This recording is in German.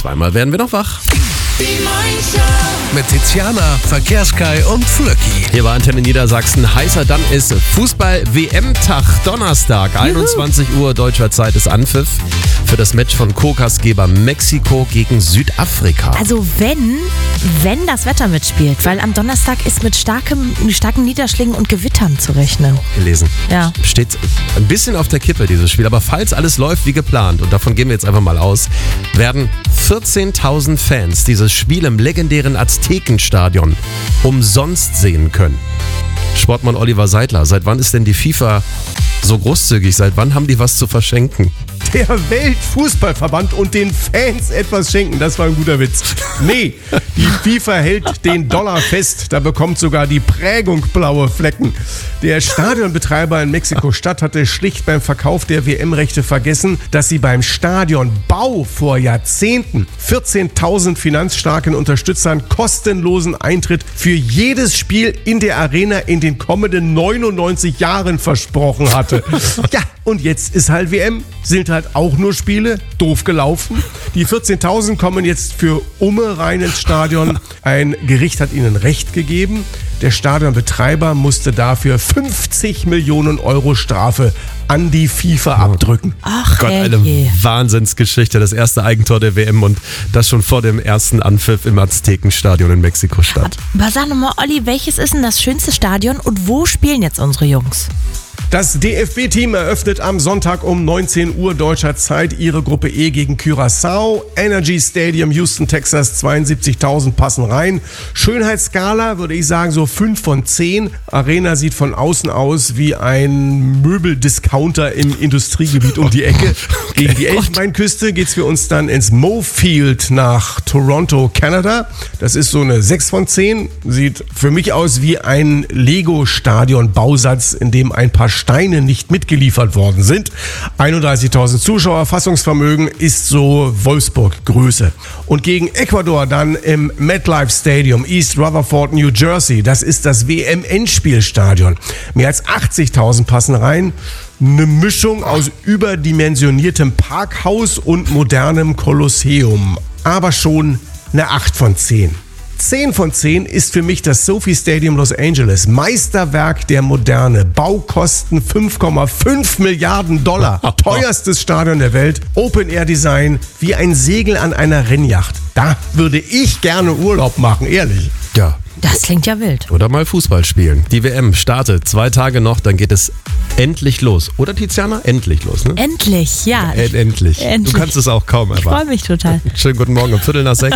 zweimal werden wir noch wach. Die Morningshow. Mit Tiziana, Verkehrskai und Flöcki. Hier war Antenne Niedersachsen. Heißer dann ist Fußball-WM-Tag. Donnerstag, 21 Uhr deutscher Zeit ist Anpfiff für das Match von Co-Gastgeber Mexiko gegen Südafrika. Also wenn das Wetter mitspielt, weil am Donnerstag ist mit starken Niederschlägen und Gewittern zu rechnen. Gelesen. Ja. Steht ein bisschen auf der Kippe, dieses Spiel. Aber falls alles läuft wie geplant, und davon gehen wir jetzt einfach mal aus, werden 14.000 Fans dieses Spiel im legendären Aztekenstadion umsonst sehen können. Sportmann Oliver Seidler, seit wann ist denn die FIFA so großzügig? Seit wann haben die was zu verschenken? Der Weltfußballverband und den Fans etwas schenken. Das war ein guter Witz. Nee, die FIFA hält den Dollar fest. Da bekommt sogar die Prägung blaue Flecken. Der Stadionbetreiber in Mexiko-Stadt hatte schlicht beim Verkauf der WM-Rechte vergessen, dass sie beim Stadionbau vor Jahrzehnten 14.000 finanzstarken Unterstützern kostenlosen Eintritt für jedes Spiel in der Arena in den kommenden 99 Jahren versprochen hatte. Ja, und jetzt ist halt WM. Sind halt auch nur Spiele, doof gelaufen. Die 14.000 kommen jetzt für Umme rein ins Stadion. Ein Gericht hat ihnen Recht gegeben. Der Stadionbetreiber musste dafür 50 Millionen Euro Strafe an die FIFA abdrücken. Ach Gott, eine Wahnsinnsgeschichte. Das erste Eigentor der WM und das schon vor dem ersten Anpfiff im Aztekenstadion in Mexiko-Stadt. Aber sag nochmal, Olli, welches ist denn das schönste Stadion und wo spielen jetzt unsere Jungs? Das DFB-Team eröffnet am Sonntag um 19 Uhr deutscher Zeit ihre Gruppe E gegen Curaçao. Energy Stadium, Houston, Texas, 72.000 passen rein. Schönheitsskala würde ich sagen so 5 von 10. Arena sieht von außen aus wie ein Möbeldiscounter im Industriegebiet um die Ecke. Gegen die Elfenbeinküste geht's für uns dann ins Mofield nach Toronto, Kanada. Das ist so eine 6 von 10. Sieht für mich aus wie ein Lego-Stadion-Bausatz, in dem ein paar Steine nicht mitgeliefert worden sind. 31.000 Zuschauer, Fassungsvermögen ist so Wolfsburg-Größe. Und gegen Ecuador dann im MetLife Stadium, East Rutherford, New Jersey. Das ist das WM-Endspielstadion. Mehr als 80.000 passen rein. Eine Mischung aus überdimensioniertem Parkhaus und modernem Kolosseum. Aber schon eine 8 von 10. 10 von 10 ist für mich das Sophie Stadium Los Angeles. Meisterwerk der Moderne. Baukosten 5,5 Milliarden $. Teuerstes Stadion der Welt. Open-Air-Design wie ein Segel an einer Rennjacht. Da würde ich gerne Urlaub machen, ehrlich. Ja. Das klingt ja wild. Oder mal Fußball spielen. Die WM startet 2 Tage noch, dann geht es endlich los. Oder Tiziana? Endlich los, ne? Endlich, ja. Endlich. Endlich. Du kannst es auch kaum erwarten. Ich freue mich total. Schönen guten Morgen um 5:45.